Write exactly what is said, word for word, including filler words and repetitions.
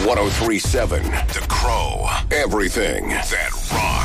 oh three point seven The Crow. Everything that rocks.